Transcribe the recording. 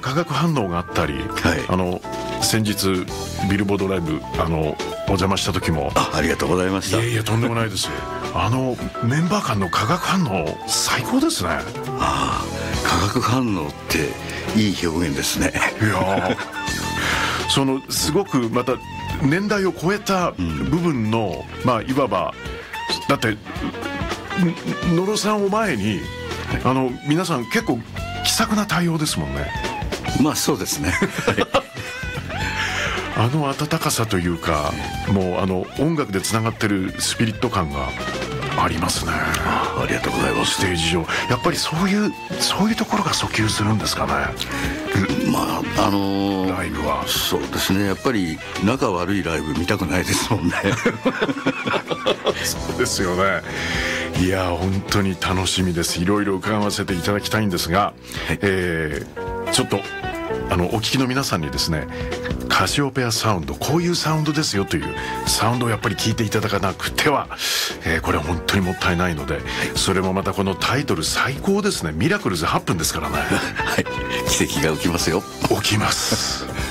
化学反応があったり、 はい、 先日ビルボードライブお邪魔した時もありがとうございました。 いやいやとんでもないですメンバー間の化学反応最高ですね。 ああ、化学反応っていい表現ですね。 いやすごくまた年代を超えた部分の、いわばだって野呂さんを前に皆さん結構気さくな対応ですもんね。 まあそうですね。 温かさというか、もう音楽でつながってるスピリット感がありますね。 ありがとうございます。 ステージ上やっぱりそういうところが訴求するんですかね。 まあライブはそうですね。やっぱり仲悪いライブ見たくないですもんね。 そうですよね。いや本当に楽しみです。いろいろ伺わせていただきたいんですが、はい、ちょっとお聞きの皆さんにですね、カシオペアサウンド、こういうサウンドですよというサウンドをやっぱり聞いていただかなくては、これは本当にもったいないので、それもまたこのタイトル最高ですね。ミラクルズ8分ですからね。 はい、奇跡が起きますよ。 起きます。